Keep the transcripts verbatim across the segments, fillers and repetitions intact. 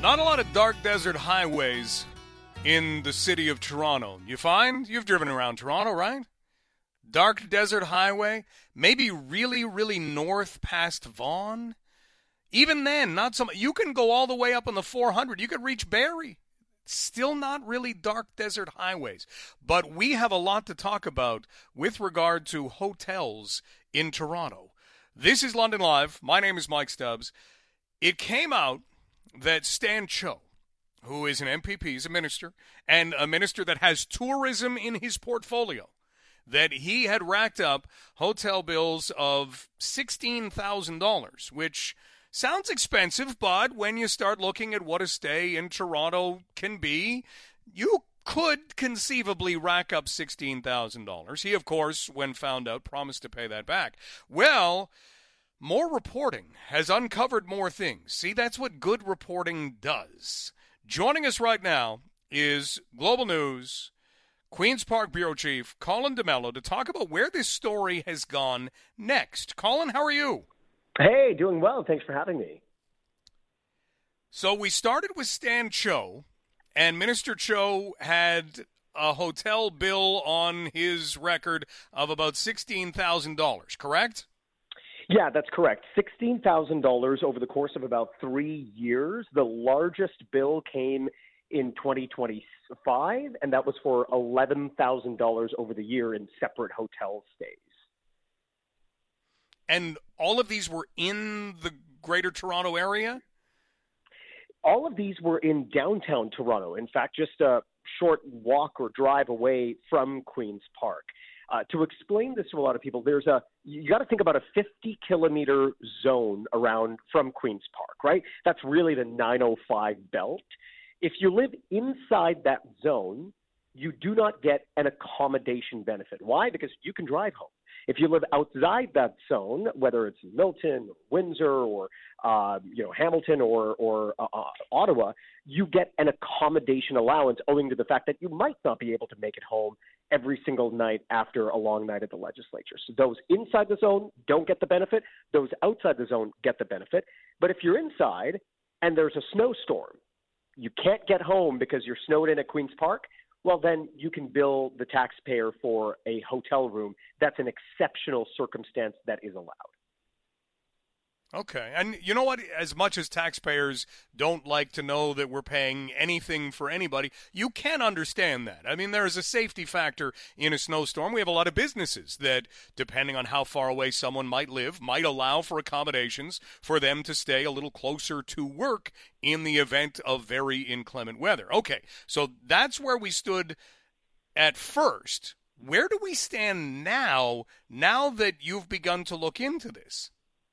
Not a lot of dark desert highways in the city of Toronto. You find? You've driven around Toronto, right? Dark desert highway, maybe really, really north past Vaughan. Even then, not so much. You can go all the way up on the four hundred. You could reach Barrie. Still not really dark desert highways. But we have a lot to talk about with regard to hotels in Toronto. This is London Live. My name is Mike Stubbs. It came out that Stan Cho, who is an M P P, is a minister, and a minister that has tourism in his portfolio, that he had racked up hotel bills of sixteen thousand dollars, which sounds expensive, but when you start looking at what a stay in Toronto can be, you could conceivably rack up sixteen thousand dollars. He, of course, when found out, promised to pay that back. Well, more reporting has uncovered more things. See, that's what good reporting does. Joining us right now is Global News Queen's Park Bureau Chief Colin D'Mello to talk about where this story has gone next. Colin, how are you? Hey, doing well. Thanks for having me. So we started with Stan Cho, and Minister Cho had a hotel bill on his record of about sixteen thousand dollars, correct? Yeah, that's correct. sixteen thousand dollars over the course of about three years. The largest bill came in twenty twenty-five, and that was for eleven thousand dollars over the year in separate hotel stays. And all of these were in the Greater Toronto area? All of these were in downtown Toronto. In fact, just a short walk or drive away from Queen's Park. Uh, to explain this to a lot of people, there's a you got to think about a fifty kilometer zone around from Queen's Park, right? That's really the nine oh five belt. If you live inside that zone, you do not get an accommodation benefit. Why? Because you can drive home. If you live outside that zone, whether it's Milton, or Windsor, or uh, you know Hamilton, or or uh, uh, Ottawa, you get an accommodation allowance owing to the fact that you might not be able to make it home every single night after a long night at the legislature. So those inside the zone don't get the benefit. Those outside the zone get the benefit. But if you're inside and there's a snowstorm, you can't get home because you're snowed in at Queen's Park, well, then you can bill the taxpayer for a hotel room. That's an exceptional circumstance that is allowed. Okay. And you know what? As much as taxpayers don't like to know that we're paying anything for anybody, you can understand that. I mean, there is a safety factor in a snowstorm. We have a lot of businesses that, depending on how far away someone might live, might allow for accommodations for them to stay a little closer to work in the event of very inclement weather. Okay. So that's where we stood at first. Where do we stand now, now that you've begun to look into this?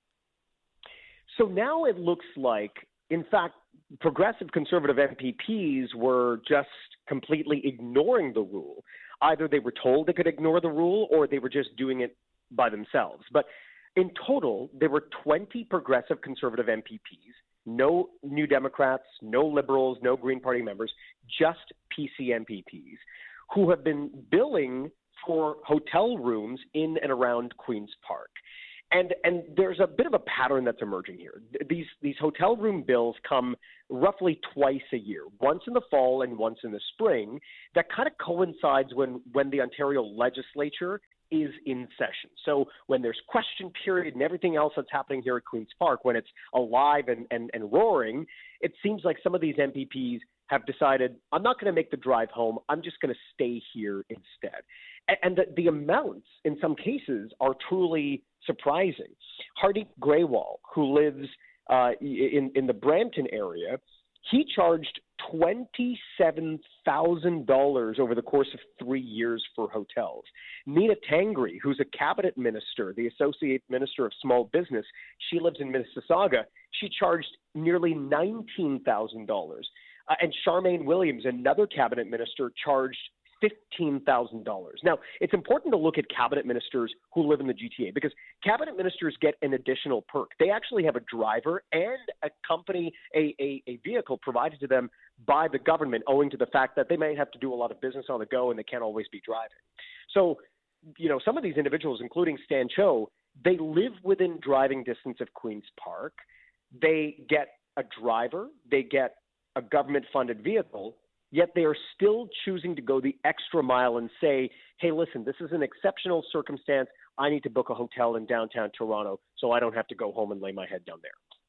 So now it looks like, in fact, progressive conservative M P Ps were just completely ignoring the rule. Either they were told they could ignore the rule or they were just doing it by themselves. But in total, there were twenty progressive conservative M P Ps, no New Democrats, no Liberals, no Green Party members, just P C M P Ps, who have been billing for hotel rooms in and around Queen's Park. And and there's a bit of a pattern that's emerging here. These these hotel room bills come roughly twice a year, once in the fall and once in the spring. That kind of coincides when, when the Ontario legislature is in session. So when there's question period and everything else that's happening here at Queen's Park, when it's alive and, and, and roaring, it seems like some of these M P Ps have decided, I'm not going to make the drive home. I'm just going to stay here instead. And, and the, the amounts in some cases are truly surprising. Hardeep Grewal, who lives uh, in, in the Brampton area, he charged twenty-seven thousand dollars over the course of three years for hotels. Nina Tangri, who's a cabinet minister, the associate minister of small business, she lives in Mississauga, she charged nearly nineteen thousand dollars. Uh, and Charmaine Williams, another cabinet minister, charged fifteen thousand dollars. Now, it's important to look at cabinet ministers who live in the G T A because cabinet ministers get an additional perk. They actually have a driver and a company, a, a, a vehicle provided to them by the government, owing to the fact that they may have to do a lot of business on the go and they can't always be driving. So, you know, some of these individuals, including Stan Cho, they live within driving distance of Queen's Park. They get a driver. They get a government-funded vehicle, yet they are still choosing to go the extra mile and say, hey, listen, this is an exceptional circumstance. I need to book a hotel in downtown Toronto so I don't have to go home and lay my head down there.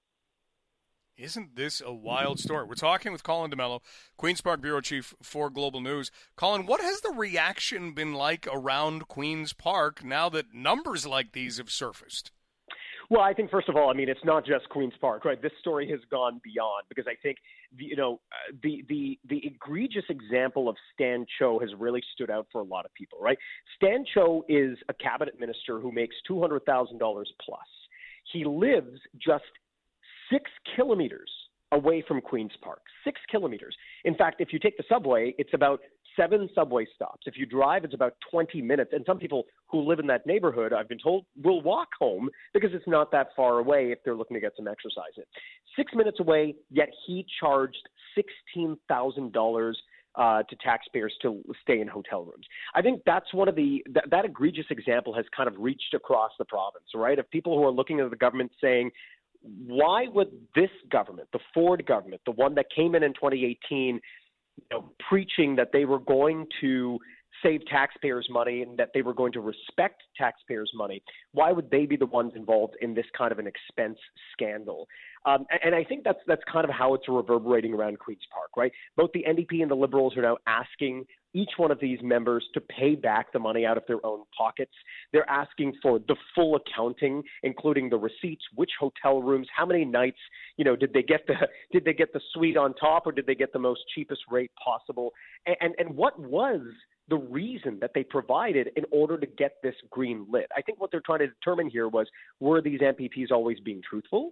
Isn't this a wild story? We're talking with Colin D'Mello, Queen's Park Bureau Chief for Global News. Colin, what has the reaction been like around Queen's Park now that numbers like these have surfaced? Well, I think, first of all, I mean, it's not just Queen's Park, right? This story has gone beyond, because I think, the, you know, uh, the, the, the egregious example of Stan Cho has really stood out for a lot of people, right? Stan Cho is a cabinet minister who makes two hundred thousand dollars plus. He lives just six kilometers away from Queen's Park, six kilometers. In fact, if you take the subway, it's about seven subway stops. If you drive, it's about twenty minutes. And some people who live in that neighborhood, I've been told, will walk home because it's not that far away if they're looking to get some exercise in. Six minutes away, yet he charged sixteen thousand dollars uh, to taxpayers to stay in hotel rooms. I think that's one of the, that, that egregious example has kind of reached across the province, right? Of people who are looking at the government saying, why would this government, the Ford government, the one that came in in twenty eighteen, you know, preaching that they were going to save taxpayers money and that they were going to respect taxpayers' money, why would they be the ones involved in this kind of an expense scandal? Um, and, and I think that's that's kind of how it's reverberating around Queen's Park, right? Both the N D P and the Liberals are now asking each one of these members to pay back the money out of their own pockets. They're asking for the full accounting, including the receipts, which hotel rooms, how many nights, you know, did they get the did they get the suite on top, or did they get the most cheapest rate possible? And and, and what was the reason that they provided in order to get this green lit? I think what they're trying to determine here was, were these M P Ps always being truthful?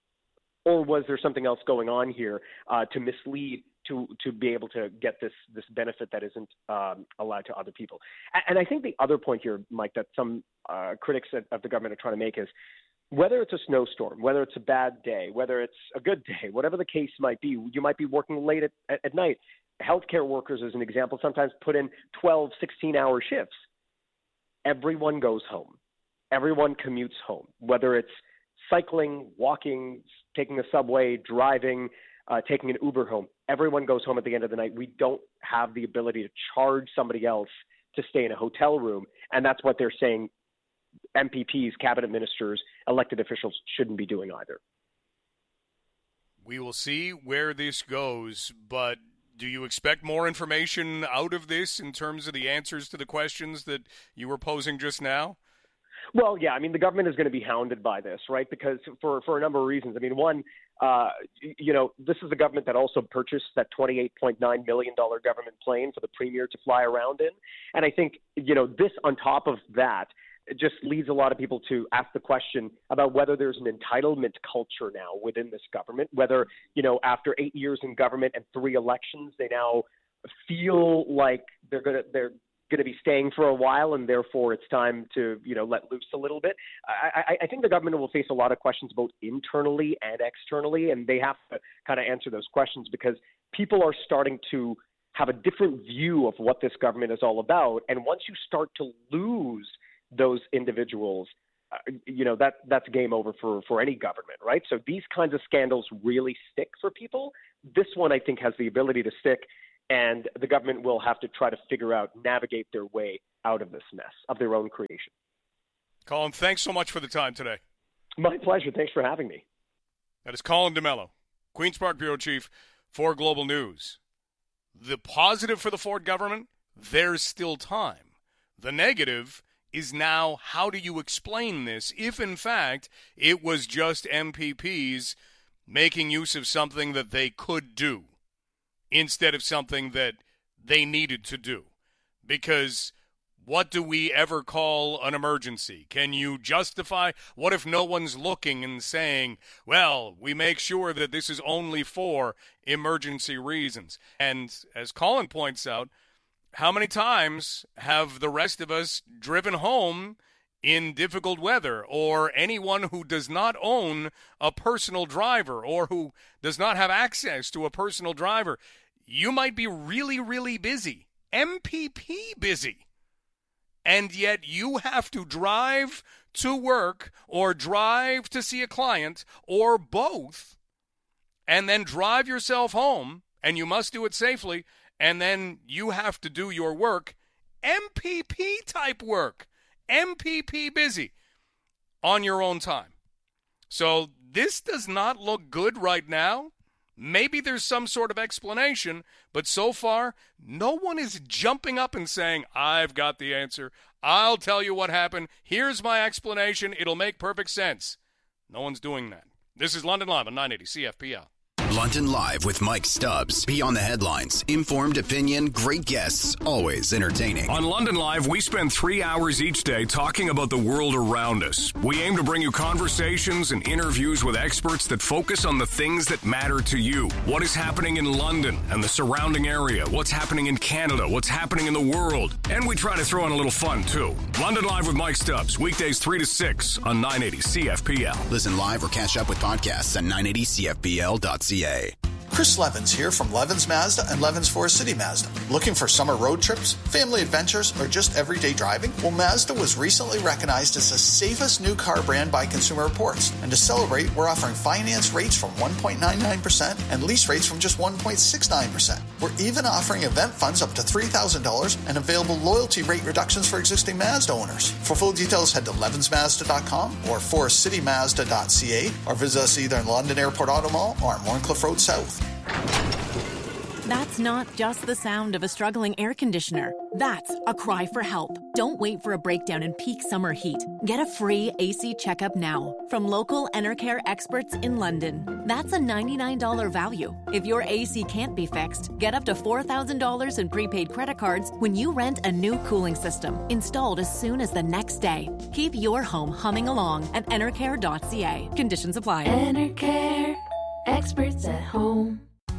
Or was there something else going on here uh, to mislead, to to be able to get this this benefit that isn't um, allowed to other people? And, and I think the other point here, Mike, that some uh, critics of, of the government are trying to make is, whether it's a snowstorm, whether it's a bad day, whether it's a good day, whatever the case might be, you might be working late at, at, at night. Healthcare workers, as an example, sometimes put in twelve, sixteen-hour shifts. Everyone goes home. Everyone commutes home, whether it's cycling, walking, taking the subway, driving, uh, taking an Uber home. Everyone goes home at the end of the night. We don't have the ability to charge somebody else to stay in a hotel room, and that's what they're saying M P Ps, cabinet ministers, elected officials shouldn't be doing either. We will see where this goes, but do you expect more information out of this in terms of the answers to the questions that you were posing just now? Well, yeah, I mean, the government is going to be hounded by this, right? Because for, for a number of reasons. I mean, one, uh, you know, this is the government that also purchased that twenty-eight point nine million dollars government plane for the premier to fly around in. And I think, you know, this on top of that, it just leads a lot of people to ask the question about whether there's an entitlement culture now within this government, whether, you know, after eight years in government and three elections, they now feel like they're going to, they're going to be staying for a while, and therefore it's time to, you know, let loose a little bit. I, I, I think the government will face a lot of questions both internally and externally, and they have to kind of answer those questions because people are starting to have a different view of what this government is all about. And once you start to lose those individuals, uh, you know, that that's game over for, for any government, right? So these kinds of scandals really stick for people. This one, I think, has the ability to stick, and the government will have to try to figure out, navigate their way out of this mess of their own creation. Colin, thanks so much for the time today. My pleasure. Thanks for having me. That is Colin D'Mello, Queen's Park Bureau Chief for Global News. The positive for the Ford government, there's still time. The negative is now, how do you explain this if, in fact, it was just M P Ps making use of something that they could do instead of something that they needed to do? Because what do we ever call an emergency? Can you justify? What if no one's looking and saying, well, we make sure that this is only for emergency reasons? And as Colin points out, how many times have the rest of us driven home in difficult weather, or anyone who does not own a personal driver or who does not have access to a personal driver? You might be really, really busy, M P P busy, and yet you have to drive to work or drive to see a client or both and then drive yourself home, and you must do it safely, and then you have to do your work, M P P type work, M P P busy, on your own time. So this does not look good right now. Maybe there's some sort of explanation, but so far, no one is jumping up and saying, I've got the answer. I'll tell you what happened. Here's my explanation. It'll make perfect sense. No one's doing that. This is London Live on nine eighty C F P L. London Live with Mike Stubbs. Beyond the headlines. Informed opinion, great guests, always entertaining. On London Live, we spend three hours each day talking about the world around us. We aim to bring you conversations and interviews with experts that focus on the things that matter to you. What is happening in London and the surrounding area? What's happening in Canada? What's happening in the world? And we try to throw in a little fun, too. London Live with Mike Stubbs. Weekdays three to six on nine eighty C F P L. Listen live or catch up with podcasts at nine eighty C F P L dot C A. Chris Levins here from Levins Mazda and Levins Forest City Mazda. Looking for summer road trips, family adventures, or just everyday driving? Well, Mazda was recently recognized as the safest new car brand by Consumer Reports. And to celebrate, we're offering finance rates from one point nine nine percent and lease rates from just one point six nine percent. We're even offering event funds up to three thousand dollars and available loyalty rate reductions for existing Mazda owners. For full details, head to levins mazda dot com or forest city mazda dot c a or visit us either in London Airport Auto Mall or on Warncliffe Road South. That's not just the sound of a struggling air conditioner. That's a cry for help. Don't wait for a breakdown in peak summer heat. Get a free A C checkup now from local Enercare experts in London. That's a ninety-nine dollars value. If your A C can't be fixed, get up to four thousand dollars in prepaid credit cards when you rent a new cooling system, installed as soon as the next day. Keep your home humming along at enercare dot c a. Conditions apply. Enercare, experts at home.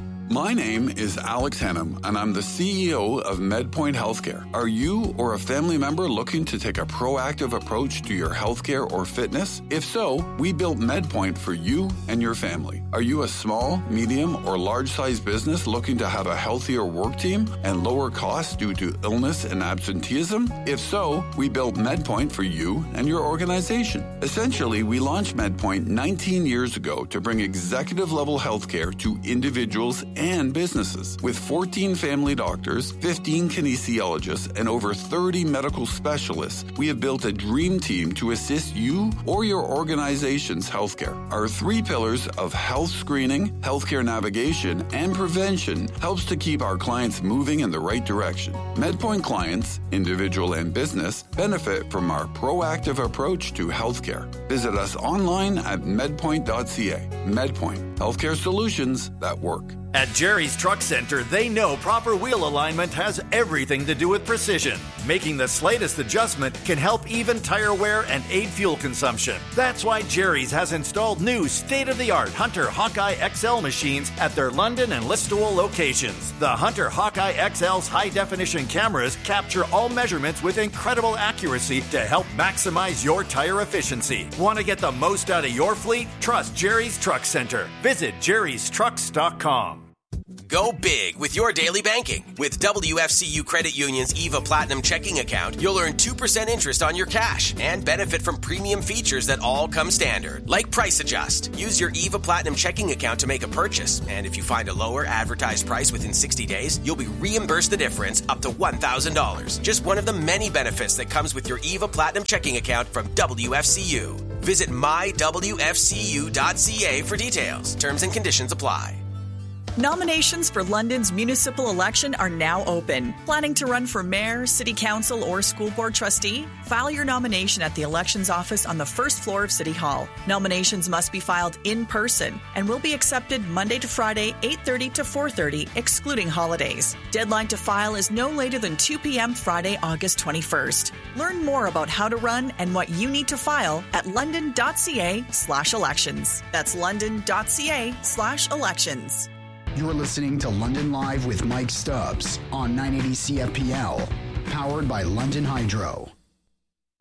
My name is Alex Hannum, and I'm the C E O of MedPoint Healthcare. Are you or a family member looking to take a proactive approach to your healthcare or fitness? If so, we built MedPoint for you and your family. Are you a small, medium, or large-sized business looking to have a healthier work team and lower costs due to illness and absenteeism? If so, we built MedPoint for you and your organization. Essentially, we launched MedPoint nineteen years ago to bring executive-level healthcare to individuals and businesses. With fourteen family doctors, fifteen kinesiologists, and over thirty medical specialists, we have built a dream team to assist you or your organization's healthcare. Our three pillars of health screening, healthcare navigation, and prevention helps to keep our clients moving in the right direction. MedPoint clients, individual and business, benefit from our proactive approach to healthcare. Visit us online at medpoint dot c a. MedPoint, healthcare solutions that work. At Jerry's Truck Center, they know proper wheel alignment has everything to do with precision. Making the slightest adjustment can help even tire wear and aid fuel consumption. That's why Jerry's has installed new state-of-the-art Hunter Hawkeye X L machines at their London and Listowel locations. The Hunter Hawkeye X L's high-definition cameras capture all measurements with incredible accuracy to help maximize your tire efficiency. Want to get the most out of your fleet? Trust Jerry's Truck Center. Visit jerrys trucks dot com. Go big with your daily banking. With W F C U Credit Union's EVA Platinum checking account, you'll earn two percent interest on your cash and benefit from premium features that all come standard, like Price Adjust. Use your EVA Platinum checking account to make a purchase, and if you find a lower advertised price within sixty days, you'll be reimbursed the difference up to one thousand dollars. Just one of the many benefits that comes with your EVA Platinum checking account from W F C U. Visit my w f c u dot c a for details. Terms and conditions apply. Nominations for London's municipal election are now open. Planning to run for mayor, city council, or school board trustee? File your nomination at the elections office on the first floor of City Hall. Nominations must be filed in person and will be accepted Monday to Friday, eight thirty to four thirty, excluding holidays. Deadline to file is no later than two p.m. Friday, August twenty-first. Learn more about how to run and what you need to file at london dot c a slash elections. That's london dot c a slash elections. You're listening to London Live with Mike Stubbs on nine eighty C F P L, powered by London Hydro.